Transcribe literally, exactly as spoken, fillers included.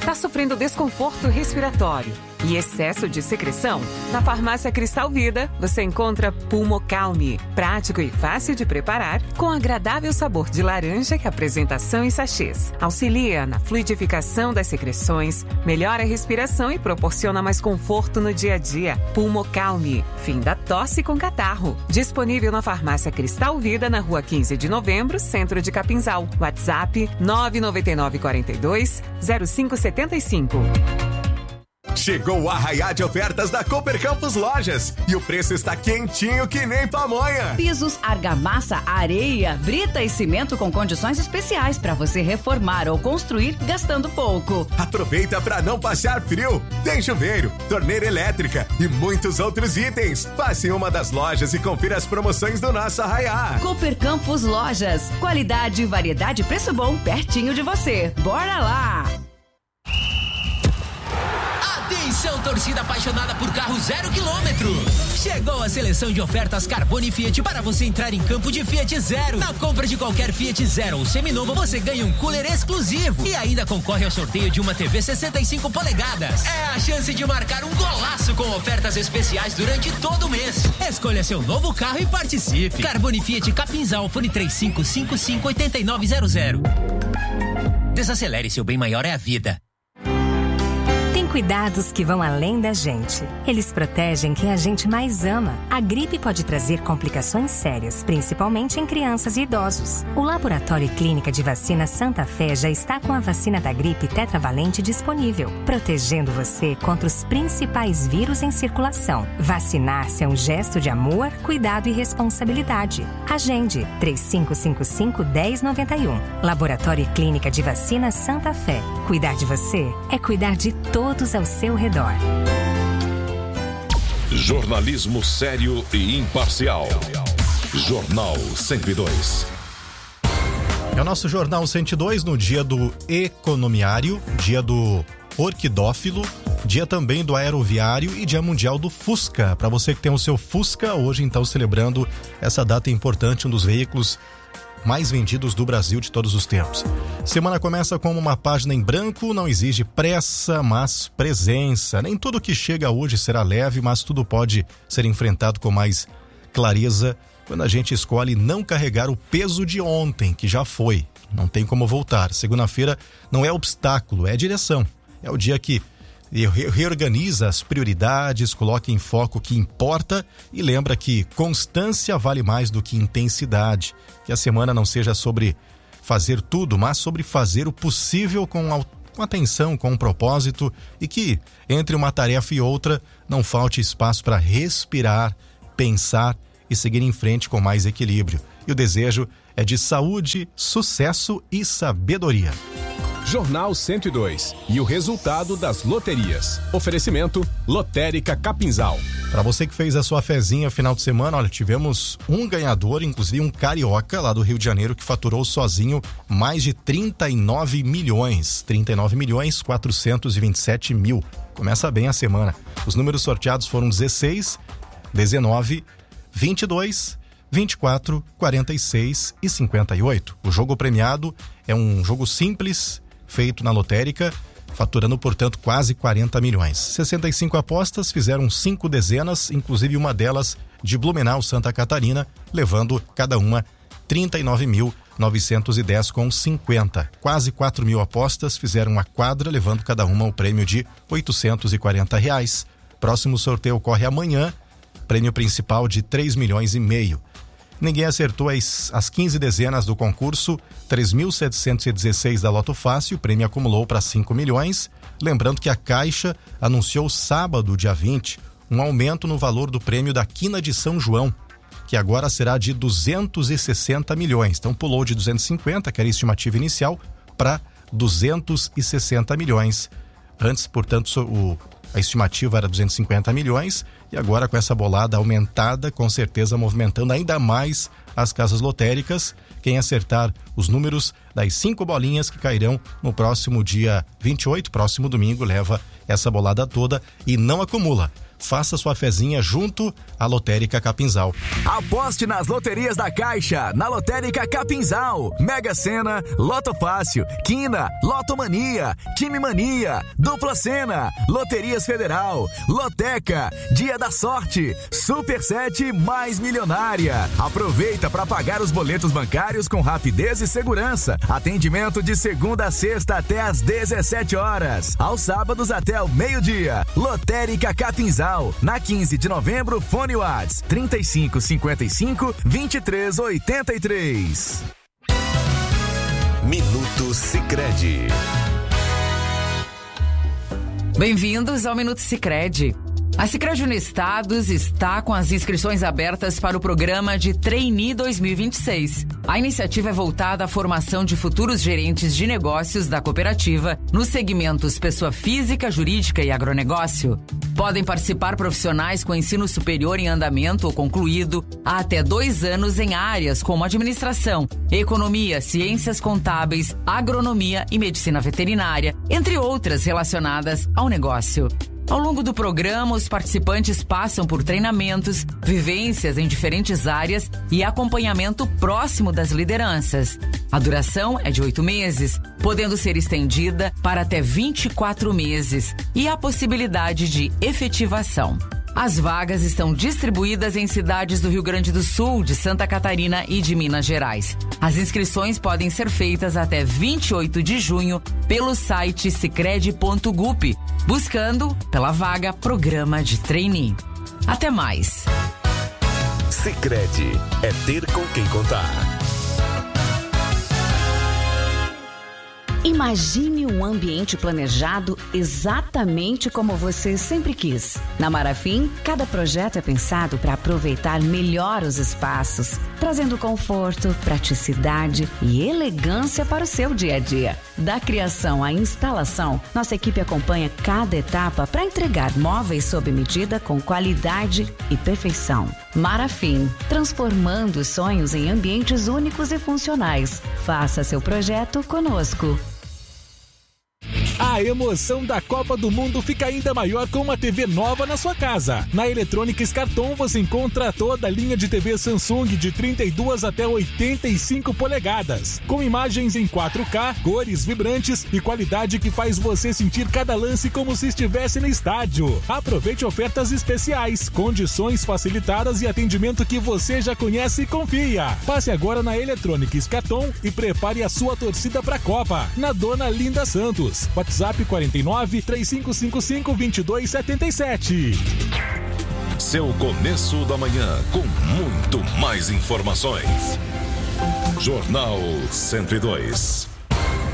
Tá sofrendo desconforto respiratório e excesso de secreção? Na Farmácia Cristal Vida, você encontra Pulmocalme, prático e fácil de preparar, com agradável sabor de laranja e apresentação em sachês. Auxilia na fluidificação das secreções, melhora a respiração e proporciona mais conforto no dia a dia. Pulmocalme, fim da tosse com catarro. Disponível na Farmácia Cristal Vida, na Rua quinze de Novembro, Centro de Capinzal. WhatsApp nove nove nove quatro dois zero cinco sete cinco. Chegou o arraiá de ofertas da Cooper Campos Lojas e o preço está quentinho que nem pamonha. Pisos, argamassa, areia, brita e cimento com condições especiais para você reformar ou construir gastando pouco. Aproveita para não passar frio. Tem chuveiro, torneira elétrica e muitos outros itens. Passe em uma das lojas e confira as promoções do nosso arraiá. Cooper Campos Lojas. Qualidade, variedade e preço bom pertinho de você. Bora lá! Atenção, torcida apaixonada por carro zero quilômetro. Chegou a seleção de ofertas Carbone Fiat para você entrar em campo de Fiat Zero. Na compra de qualquer Fiat Zero ou seminovo, você ganha um cooler exclusivo e ainda concorre ao sorteio de uma T V sessenta e cinco polegadas. É a chance de marcar um golaço com ofertas especiais durante todo o mês. Escolha seu novo carro e participe. Carbone Fiat Capinzal, fone três cinco cinco cinco oito nove zero zero. Desacelere, seu bem maior é a vida. Cuidados que vão além da gente. Eles protegem quem a gente mais ama. A gripe pode trazer complicações sérias, principalmente em crianças e idosos. O Laboratório e Clínica de Vacina Santa Fé já está com a vacina da gripe tetravalente disponível, protegendo você contra os principais vírus em circulação. Vacinar-se é um gesto de amor, cuidado e responsabilidade. Agende três cinco cinco cinco, um zero nove um. Laboratório e Clínica de Vacina Santa Fé. Cuidar de você é cuidar de todos ao seu redor. Jornalismo sério e imparcial. Jornal cento e dois. É o nosso Jornal cento e dois no dia do economiário, dia do orquidófilo, dia também do aeroviário e dia mundial do Fusca. Para você que tem o seu Fusca, hoje então celebrando essa data importante, um dos veículos mais vendidos do Brasil de todos os tempos. Semana começa com uma página em branco, não exige pressa, mas presença. Nem tudo que chega hoje será leve, mas tudo pode ser enfrentado com mais clareza quando a gente escolhe não carregar o peso de ontem, que já foi. Não tem como voltar. Segunda-feira não é obstáculo, é direção. É o dia que reorganiza as prioridades, coloca em foco o que importa e lembra que constância vale mais do que intensidade. Que a semana não seja sobre fazer tudo, mas sobre fazer o possível com, com atenção, com um propósito e que entre uma tarefa e outra não falte espaço para respirar, pensar e seguir em frente com mais equilíbrio. E o desejo é de saúde, sucesso e sabedoria. Jornal cento e dois e o resultado das loterias. Oferecimento Lotérica Capinzal. Para você que fez a sua fezinha final de semana, olha, tivemos um ganhador, inclusive um carioca lá do Rio de Janeiro que faturou sozinho mais de trinta e nove milhões, trinta e nove milhões quatrocentos e vinte e sete mil. Começa bem a semana. Os números sorteados foram dezesseis, dezenove, vinte e dois, vinte e quatro, quarenta e seis e cinquenta e oito. O jogo premiado é um jogo simples, feito na lotérica, faturando, portanto, quase quarenta milhões. sessenta e cinco apostas, fizeram cinco dezenas, inclusive uma delas de Blumenau, Santa Catarina, levando cada uma trinta e nove mil novecentos e dez com cinquenta. Quase quatro mil apostas fizeram a quadra, levando cada uma o prêmio de oitocentos e quarenta reais. Próximo sorteio ocorre amanhã, prêmio principal de três milhões e meio. Ninguém acertou as, as quinze dezenas do concurso, três mil setecentos e dezesseis da Loto Fácil, o prêmio acumulou para cinco milhões. Lembrando que a Caixa anunciou sábado, dia vinte, um aumento no valor do prêmio da Quina de São João, que agora será de duzentos e sessenta milhões. Então pulou de duzentos e cinquenta, que era a estimativa inicial, para duzentos e sessenta milhões. Antes, portanto, o, a estimativa era duzentos e cinquenta milhões. E agora com essa bolada aumentada, com certeza movimentando ainda mais as casas lotéricas. Quem acertar os números das cinco bolinhas que cairão no próximo dia vinte e oito, próximo domingo, leva essa bolada toda e não acumula. faça sua fezinha junto à Lotérica Capinzal. Aposte nas loterias da Caixa, na Lotérica Capinzal, Mega Sena, Loto Fácil, Quina, Lotomania, Time Mania, Dupla Sena, Loterias Federal, Loteca, Dia da Sorte, Super sete mais Milionária. Aproveita para pagar os boletos bancários com rapidez e segurança. Atendimento de segunda a sexta até às dezessete horas. Aos sábados até o meio-dia. Lotérica Capinzal, na quinze de novembro, fone Whats trinta e cinco, cinquenta e cinco, vinte e três, oitenta e três. Minuto Sicredi. Bem-vindos ao Minuto Sicredi. A Sicredi Unestados está com as inscrições abertas para o programa de Trainee dois mil e vinte e seis. A iniciativa é voltada à formação de futuros gerentes de negócios da cooperativa nos segmentos pessoa física, jurídica e agronegócio. Podem participar profissionais com ensino superior em andamento ou concluído há até dois anos em áreas como administração, economia, ciências contábeis, agronomia e medicina veterinária, entre outras relacionadas ao negócio. Ao longo do programa, os participantes passam por treinamentos, vivências em diferentes áreas e acompanhamento próximo das lideranças. A duração é de oito meses, podendo ser estendida para até vinte e quatro meses, e há possibilidade de efetivação. As vagas estão distribuídas em cidades do Rio Grande do Sul, de Santa Catarina e de Minas Gerais. As inscrições podem ser feitas até vinte e oito de junho pelo site sicredi ponto gup, buscando pela vaga Programa de Trainee. Até mais. Sicredi é ter com quem contar. Imagine um ambiente planejado exatamente como você sempre quis. Na Marafim, cada projeto é pensado para aproveitar melhor os espaços, trazendo conforto, praticidade e elegância para o seu dia a dia. Da criação à instalação, nossa equipe acompanha cada etapa para entregar móveis sob medida com qualidade e perfeição. Marafim, transformando sonhos em ambientes únicos e funcionais. Faça seu projeto conosco. A emoção da Copa do Mundo fica ainda maior com uma T V nova na sua casa. Na Eletrônicas Carton você encontra toda a linha de T V Samsung de trinta e duas até oitenta e cinco polegadas, com imagens em quatro K, cores vibrantes e qualidade que faz você sentir cada lance como se estivesse no estádio. Aproveite ofertas especiais, condições facilitadas e atendimento que você já conhece e confia. Passe agora na Eletrônicas Carton e prepare a sua torcida para a Copa, na Dona Linda Santos. WhatsApp quarenta e nove, três cinco cinco cinco, dois dois sete sete. Seu começo da manhã com muito mais informações. Jornal cento e dois.